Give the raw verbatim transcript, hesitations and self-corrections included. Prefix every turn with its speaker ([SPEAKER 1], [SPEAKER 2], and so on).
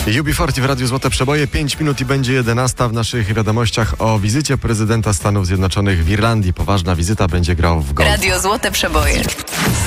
[SPEAKER 1] U B czterdzieści w Radiu Złote Przeboje. pięć minut i będzie jedenasta. W naszych wiadomościach o wizycie prezydenta Stanów Zjednoczonych w Irlandii. Poważna wizyta, będzie grał w golf.
[SPEAKER 2] Radio Złote Przeboje.